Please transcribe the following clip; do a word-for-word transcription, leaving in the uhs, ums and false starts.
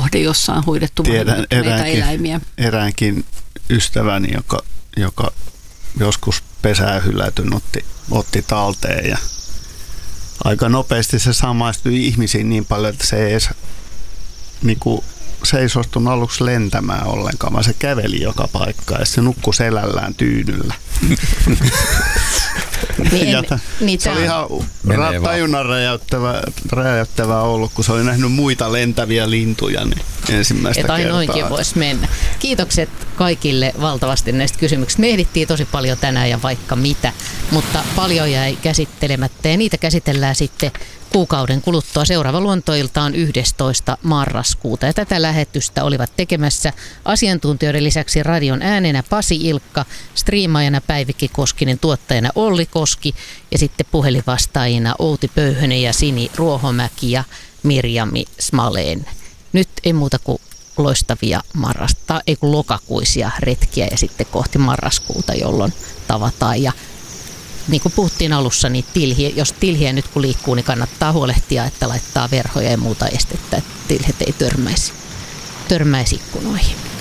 kohde jossain hoidettu näitä eläimiä. Eräänkin ystäväni, joka, joka joskus pesää hylätyn, otti, otti talteen ja aika nopeasti se samaistui ihmisiin niin paljon, että se ei edes niin kuin, se ei suostunut aluksi lentämään ollenkaan, vaan se käveli joka paikkaan ja se nukkui selällään tyynyllä. Niin, ja ta, niin se oli ihan ra- tajunnan räjäyttävää, räjäyttävää ollut, kun se oli nähnyt muita lentäviä lintuja niin ensimmäistä kertaa. Että noinkin voisi mennä. Kiitokset kaikille valtavasti näistä kysymyksistä. Me ehdittiin tosi paljon tänään ja vaikka mitä, mutta paljon jäi käsittelemättä ja niitä käsitellään sitten kuukauden kuluttua. Seuraava luontoilta on yhdestoista marraskuuta ja tätä lähetystä olivat tekemässä asiantuntijoiden lisäksi radion äänenä Pasi Ilkka, striimaajana Päivikki Koskinen, tuottajana Olli Koski ja sitten puhelinvastaajina Outi Pöyhönen ja Sini Ruohomäki ja Mirjami Smaleen. Nyt ei muuta kuin loistavia marrasta, ei kun lokakuisia retkiä ja sitten kohti marraskuuta, jolloin tavataan ja niin kuin puhuttiin alussa, niin tilhiä, jos tilhiä nyt kun liikkuu, niin kannattaa huolehtia, että laittaa verhoja ja muuta estettä, että tilhet ei törmäisi, törmäisi ikkunoihin.